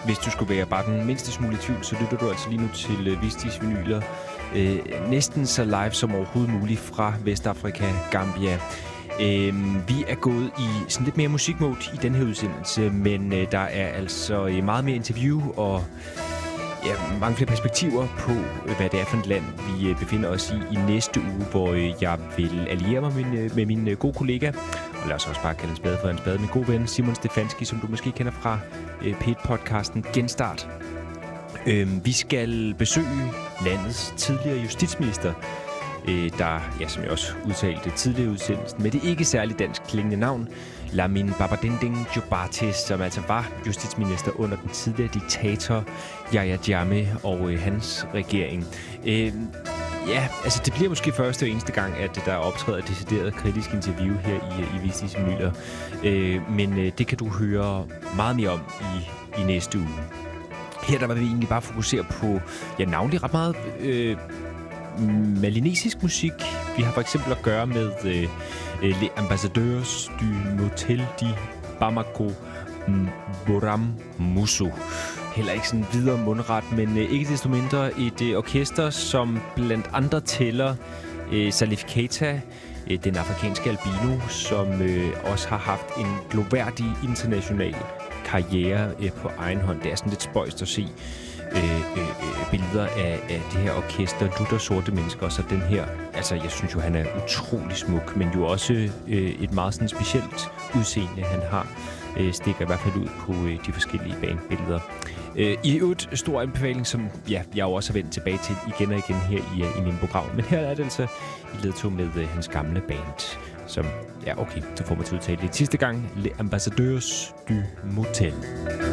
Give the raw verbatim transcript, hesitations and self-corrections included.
hvis du skulle være bare den mindste smule i tvivl, så lytter du altså lige nu til uh, Vistis Vinyler. Øh, næsten så live som overhovedet muligt fra Vestafrika, Gambia. Øh, vi er gået i sådan lidt mere musikmode i den her udsendelse, men øh, der er altså øh, meget mere interview og ja, mange flere perspektiver på, øh, hvad det er for et land, vi øh, befinder os i i næste uge, hvor øh, jeg vil alliere mig med, øh, med min øh, gode kollega, og lad os også bare kalde en spade for en spade, min gode ven Simon Stefanski, som du måske kender fra øh, P et-podcasten Genstart. Øh, vi skal besøge landets tidligere justitsminister, øh, der, ja, som jeg også udtalte tidligere udsendelsen, med det ikke særlig dansk klingende navn, Lamin Babadinding Jobate, som altså var justitsminister under den tidligere diktator Yahya Jammeh og øh, hans regering. Øh, ja, altså det bliver måske første og eneste gang, at der optræder et decideret kritisk interview her i, i Vistis Vinyler. Øh, men øh, det kan du høre meget mere om i, i næste uge. Her der vil vi egentlig bare fokusere på, ja, navnlig ret meget øh, malinesisk musik. Vi har for eksempel at gøre med øh, Les Ambassadeurs du Motel de Bamako Boram Musso. Heller ikke sådan videre mundret, men øh, ikke desto mindre et øh, orkester, som blandt andre tæller øh, Salif Keita, øh, den afrikanske albino, som øh, også har haft en gloværdig international karriere øh, på egen hånd. Det er sådan lidt spøjst at se øh, øh, billeder af, af det her orkester, lutter sorte mennesker, og så den her, altså jeg synes jo, han er utrolig smuk, men jo også øh, et meget sådan specielt udseende, han har, øh, stikker i hvert fald ud på øh, de forskellige bandbilleder. Øh, I øvrigt stor anbefaling, som ja, jeg jo også har vendt tilbage til igen og igen her i, i mine program, men her er det altså i ledtog med øh, hans gamle band, som, ja okay, så får man til at udtale det sidste gang, Les Ambassadeurs du Motel.